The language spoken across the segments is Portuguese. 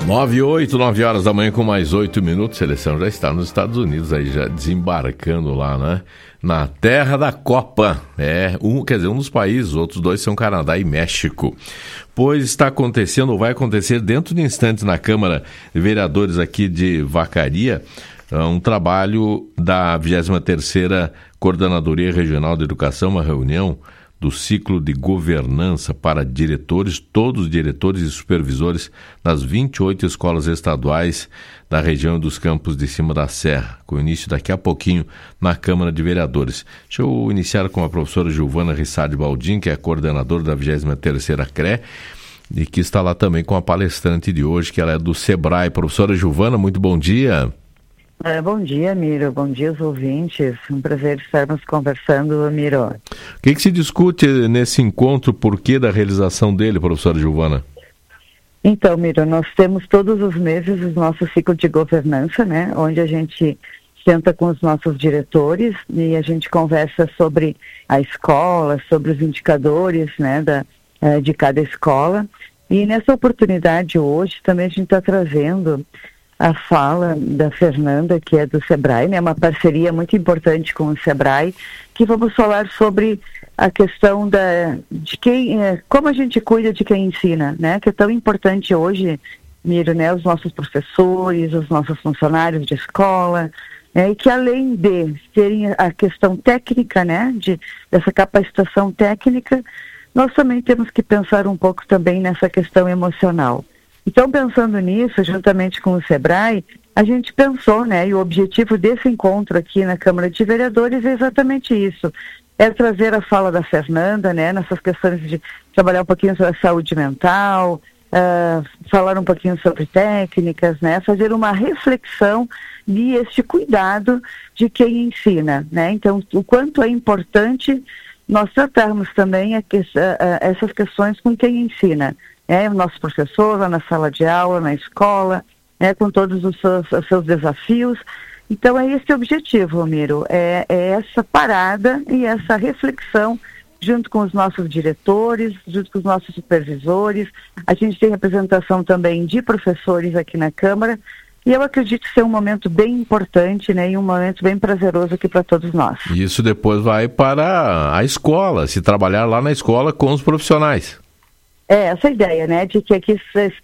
9 horas da manhã com mais 8 minutos. A seleção já está nos Estados Unidos, aí já desembarcando lá, né? Na terra da Copa. Um dos países, os outros dois são Canadá e México. Pois está acontecendo, ou vai acontecer dentro de instantes na Câmara de Vereadores aqui de Vacaria, um trabalho da 23ª Coordenadoria Regional de Educação, uma reunião do ciclo de governança para diretores, todos os diretores e supervisores das 28 escolas estaduais da região dos Campos de Cima da Serra, com início daqui a pouquinho na Câmara de Vereadores. Deixa eu iniciar com a professora Giovana Rissardi Baldin, que é a coordenadora da 23ª CRE, e que está lá também com a palestrante de hoje, que ela é do SEBRAE. Professora Giovana, muito bom dia. Bom dia, Miro. Bom dia aos ouvintes. Um prazer estarmos conversando, Miro. O que se discute nesse encontro, por que da realização dele, professora Giovana? Então, Miro, nós temos todos os meses o nosso ciclo de governança, né? Onde a gente senta com os nossos diretores e a gente conversa sobre a escola, sobre os indicadores, né, de cada escola. E nessa oportunidade hoje também a gente está trazendo a fala da Fernanda, que é do SEBRAE, né, uma parceria muito importante com o SEBRAE, que vamos falar sobre a questão de como a gente cuida de quem ensina, né, que é tão importante hoje, Miro, né, os nossos professores, os nossos funcionários de escola, e que além de terem a questão técnica, né, dessa capacitação técnica, nós também temos que pensar um pouco também nessa questão emocional. Então, pensando nisso, juntamente com o SEBRAE, a gente pensou, né, e o objetivo desse encontro aqui na Câmara de Vereadores é exatamente isso, é trazer a fala da Fernanda, né, nessas questões de trabalhar um pouquinho sobre a saúde mental, falar um pouquinho sobre técnicas, né, fazer uma reflexão e este cuidado de quem ensina, né, então o quanto é importante nós tratarmos também essas questões com quem ensina, o nosso professor lá na sala de aula, na escola, com todos os seus desafios. Então é esse o objetivo, Miro, é essa parada e essa reflexão junto com os nossos diretores, junto com os nossos supervisores. A gente tem representação também de professores aqui na Câmara e eu acredito ser um momento bem importante, né, e um momento bem prazeroso aqui para todos nós. E isso depois vai para a escola, se trabalhar lá na escola com os profissionais. Essa ideia, né, de que aqui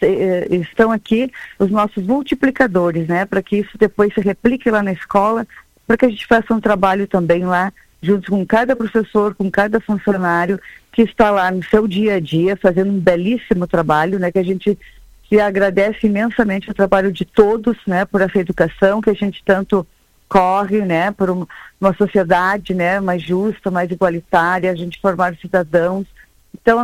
estão aqui os nossos multiplicadores, né, para que isso depois se replique lá na escola, para que a gente faça um trabalho também lá, junto com cada professor, com cada funcionário que está lá no seu dia a dia, fazendo um belíssimo trabalho, né, que a gente se agradece imensamente o trabalho de todos, né, por essa educação que a gente tanto corre, né, por uma sociedade, né, mais justa, mais igualitária, a gente formar cidadãos. Então,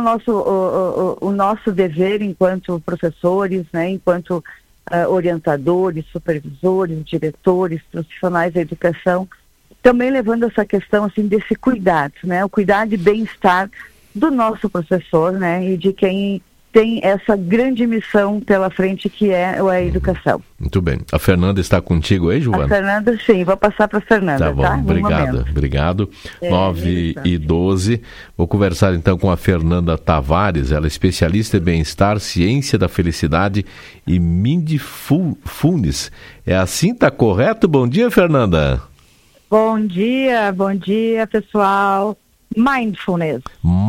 o nosso dever enquanto professores, né, enquanto orientadores, supervisores, diretores, profissionais da educação, também levando essa questão assim, desse cuidado, né, o cuidado e bem-estar do nosso professor, né, e de quem tem essa grande missão pela frente que é a educação. Muito bem. A Fernanda está contigo aí, Giovana? A Fernanda, sim. Vou passar para a Fernanda, tá? Bom, tá? Obrigado. 9h12. Vou conversar então com a Fernanda Tavares, ela é especialista em bem-estar, ciência da felicidade e mindfulness. É assim, tá correto? Bom dia, Fernanda. Bom dia, pessoal. Mindfulness,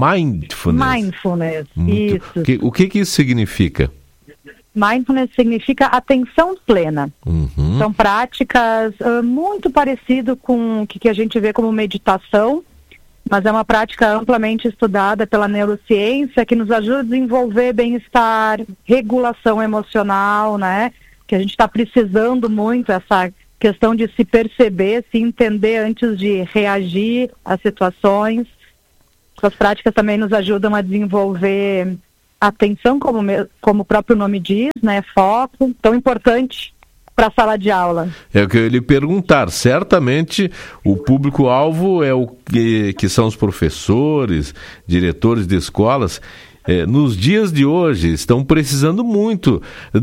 isso. O que isso significa? Mindfulness significa atenção plena. São práticas muito parecidas com o que a gente vê como meditação, mas é uma prática amplamente estudada pela neurociência que nos ajuda a desenvolver bem-estar, regulação emocional, né? Que a gente está precisando muito, essa questão de se perceber, se entender antes de reagir às situações. Essas práticas também nos ajudam a desenvolver atenção, como o próprio nome diz, né, foco, tão importante para a sala de aula. É o que eu ia lhe perguntar. Certamente o público-alvo é o que são os professores, diretores de escolas. Nos dias de hoje estão precisando muito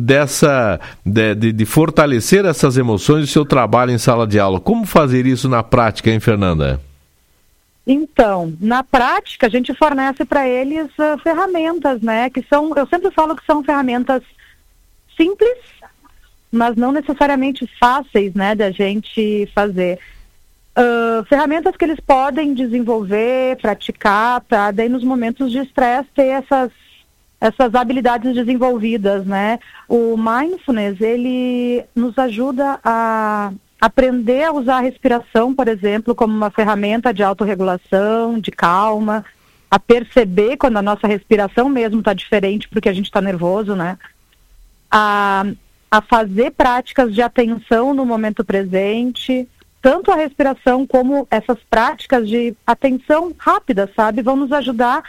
de fortalecer essas emoções do seu trabalho em sala de aula. Como fazer isso na prática, hein, Fernanda? Então, na prática, a gente fornece para eles ferramentas, né? Que são, eu sempre falo que são ferramentas simples, mas não necessariamente fáceis, né, da gente fazer. Ferramentas que eles podem desenvolver, praticar, para daí nos momentos de estresse ter essas habilidades desenvolvidas, né? O mindfulness, ele nos ajuda a aprender a usar a respiração, por exemplo, como uma ferramenta de autorregulação, de calma, a perceber quando a nossa respiração mesmo está diferente porque a gente está nervoso, né? A fazer práticas de atenção no momento presente. Tanto a respiração como essas práticas de atenção rápida, sabe? Vão nos ajudar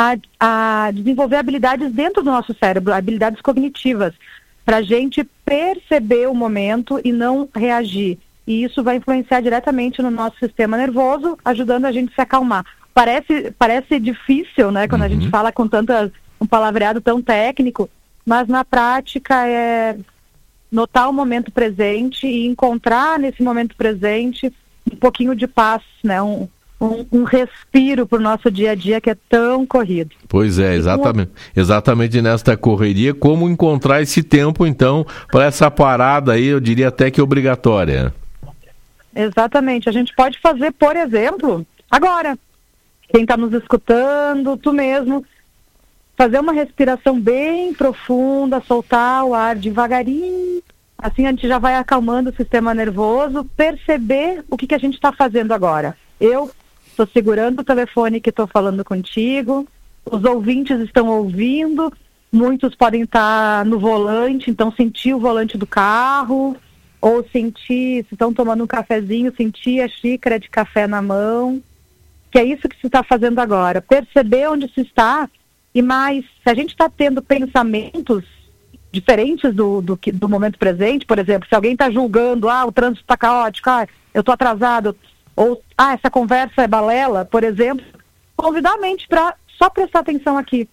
a desenvolver habilidades dentro do nosso cérebro, habilidades cognitivas, para a gente perceber o momento e não reagir. E isso vai influenciar diretamente no nosso sistema nervoso, ajudando a gente a se acalmar. Parece difícil, né? Quando a gente fala com um palavreado tão técnico, mas na prática é notar o momento presente e encontrar nesse momento presente um pouquinho de paz, né? Um respiro para o nosso dia a dia que é tão corrido. Pois é, exatamente nesta correria, como encontrar esse tempo, então, para essa parada aí, eu diria até que obrigatória. Exatamente, a gente pode fazer, por exemplo, agora, quem está nos escutando, tu mesmo, fazer uma respiração bem profunda, soltar o ar devagarinho, assim a gente já vai acalmando o sistema nervoso, perceber o que a gente está fazendo agora. Eu estou segurando o telefone que estou falando contigo, os ouvintes estão ouvindo, muitos podem estar no volante, então sentir o volante do carro, ou sentir, se estão tomando um cafezinho, sentir a xícara de café na mão, que é isso que se está fazendo agora, perceber onde se está. E mais, se a gente está tendo pensamentos diferentes do momento presente, por exemplo, se alguém está julgando, o trânsito está caótico, eu estou atrasado, ou essa conversa é balela, por exemplo, convidar a mente para só prestar atenção aqui.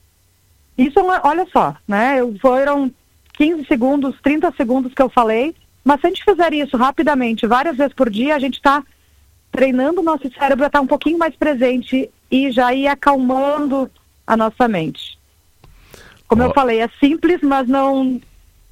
Isso, olha só, né? Foram 15 segundos, 30 segundos que eu falei, mas se a gente fizer isso rapidamente, várias vezes por dia, a gente está treinando o nosso cérebro a estar um pouquinho mais presente e já ir acalmando a nossa mente. Como eu falei, é simples, mas não...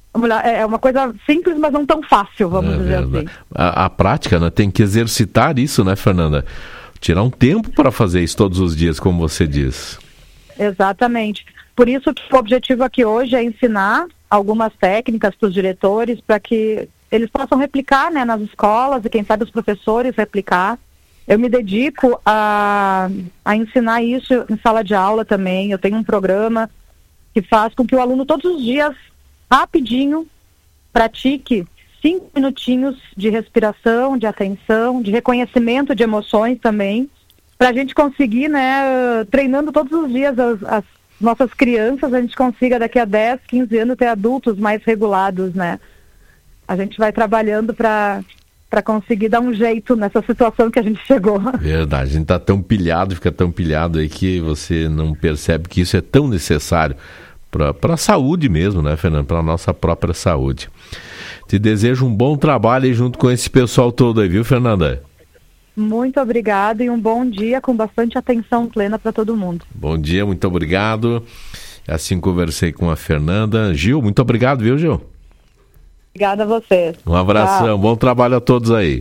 É uma coisa simples, mas não tão fácil, vamos dizer assim. A prática, né, tem que exercitar isso, né, Fernanda? Tirar um tempo para fazer isso todos os dias, como você diz. Exatamente. Por isso que o objetivo aqui hoje é ensinar algumas técnicas para os diretores, para que eles possam replicar, né, nas escolas e quem sabe os professores replicar. Eu me dedico a ensinar isso em sala de aula também. Eu tenho um programa que faz com que o aluno todos os dias, rapidinho, pratique 5 minutinhos de respiração, de atenção, de reconhecimento de emoções também, para a gente conseguir, né, treinando todos os dias as nossas crianças, a gente consiga daqui a 10, 15 anos ter adultos mais regulados, né? A gente vai trabalhando para conseguir dar um jeito nessa situação que a gente chegou. Verdade, a gente está tão pilhado, fica tão pilhado aí que você não percebe que isso é tão necessário para a saúde mesmo, né, Fernando? Para a nossa própria saúde. Te desejo um bom trabalho aí junto com esse pessoal todo aí, viu, Fernanda? Muito obrigada e um bom dia com bastante atenção plena para todo mundo. Bom dia, muito obrigado. Assim conversei com a Fernanda. Gil, muito obrigado, viu, Gil? Obrigada a você. Um abração, Bom trabalho a todos aí.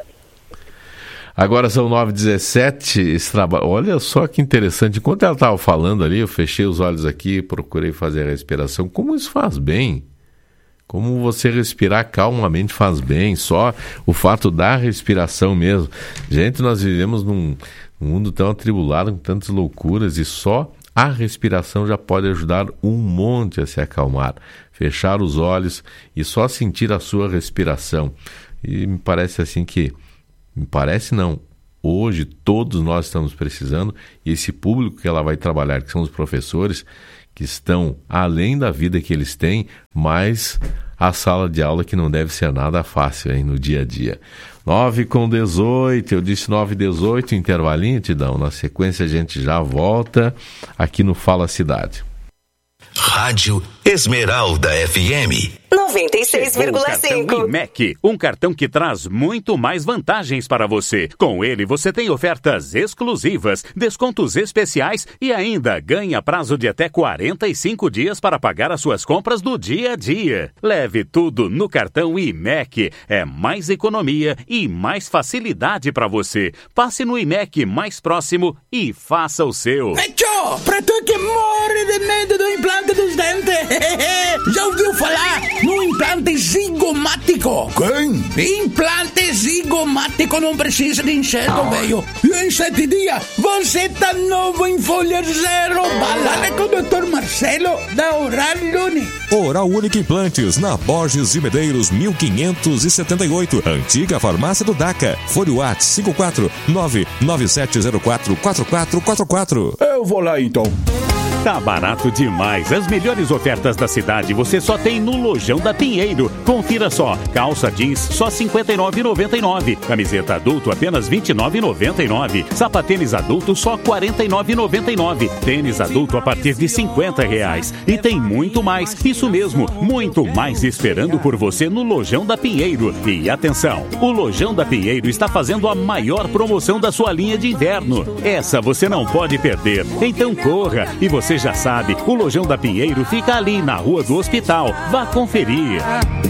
Agora são 9h17, olha só que interessante, enquanto ela estava falando ali, eu fechei os olhos aqui, procurei fazer a respiração, como isso faz bem, como você respirar calmamente faz bem, só o fato da respiração mesmo. Gente, nós vivemos num mundo tão atribulado, com tantas loucuras, e só a respiração já pode ajudar um monte a se acalmar. Fechar os olhos e só sentir a sua respiração. E me parece assim que... Me parece não. Hoje todos nós estamos precisando, e esse público que ela vai trabalhar, que são os professores, que estão além da vida que eles têm, mas a sala de aula que não deve ser nada fácil aí no dia a dia. 9h18, eu disse 9h18, intervalinho, Tidão. Na sequência a gente já volta aqui no Fala Cidade. Rádio Esmeralda FM 96,5. IMEC, um cartão que traz muito mais vantagens para você. Com ele, você tem ofertas exclusivas, descontos especiais e ainda ganha prazo de até 45 dias para pagar as suas compras do dia a dia. Leve tudo no cartão IMEC. É mais economia e mais facilidade para você. Passe no IMEC mais próximo e faça o seu. Tchô, pra tu que morre de medo do implante dos dentes. Já ouviu falar no implante zigomático? Quem? Implante zigomático não precisa de enxerto, velho. E em 7 dias você tá novo em folha zero. Balada com o Dr. Marcelo da Oral Unique. Oral Unique Implantes, na Borges de Medeiros 1578. Antiga farmácia do DACA. Fone WhatsApp 54997044444. Eu vou lá então. Tá barato demais. As melhores ofertas da cidade você só tem no Lojão da Pinheiro. Confira só. Calça jeans só R$ 59,99. Camiseta adulto apenas R$ 29,99. Sapatênis adulto só R$ 49,99. Tênis adulto a partir de R$ 50. E tem muito mais. Isso mesmo, muito mais esperando por você no Lojão da Pinheiro. E atenção, o Lojão da Pinheiro está fazendo a maior promoção da sua linha de inverno. Essa você não pode perder. Então corra. E você já sabe, o Lojão da Pinheiro fica ali na Rua do Hospital. Vá conferir.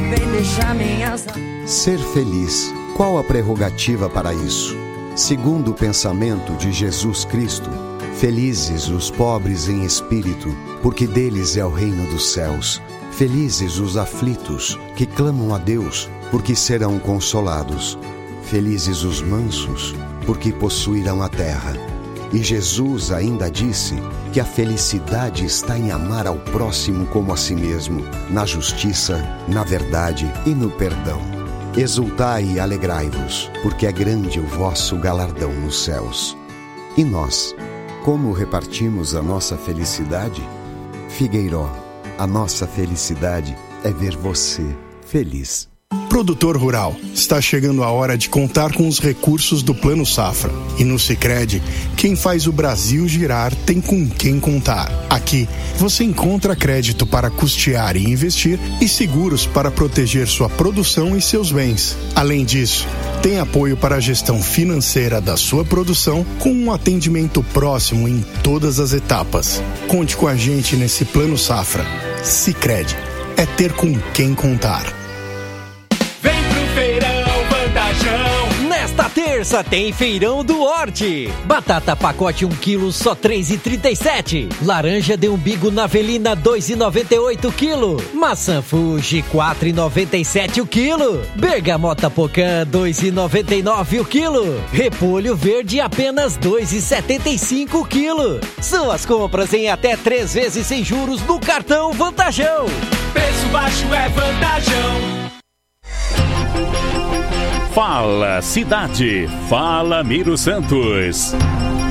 Ser feliz. Qual a prerrogativa para isso? Segundo o pensamento de Jesus Cristo, felizes os pobres em espírito, porque deles é o reino dos céus. Felizes os aflitos, que clamam a Deus, porque serão consolados. Felizes os mansos, porque possuirão a terra. E Jesus ainda disse que a felicidade está em amar ao próximo como a si mesmo, na justiça, na verdade e no perdão. Exultai e alegrai-vos, porque é grande o vosso galardão nos céus. E nós, como repartimos a nossa felicidade? Figueiró, a nossa felicidade é ver você feliz. Produtor rural, está chegando a hora de contar com os recursos do Plano Safra. E no Sicredi, quem faz o Brasil girar tem com quem contar. Aqui, você encontra crédito para custear e investir e seguros para proteger sua produção e seus bens. Além disso, tem apoio para a gestão financeira da sua produção com um atendimento próximo em todas as etapas. Conte com a gente nesse Plano Safra. Sicredi, é ter com quem contar. Vem pro Feirão Vantajão. Nesta terça tem Feirão do Horti. Batata pacote 1 kg só R$ 3,37. Laranja de umbigo navelina R$ 2,98 kg. Maçã Fuji R$ 4,97 o quilo. Bergamota Pocã R$ 2,99 o quilo. Repolho verde apenas R$ 2,75 o quilo. São as compras em até 3 vezes sem juros no cartão Vantajão. Preço baixo é Vantajão. Fala Cidade, fala Miro Santos.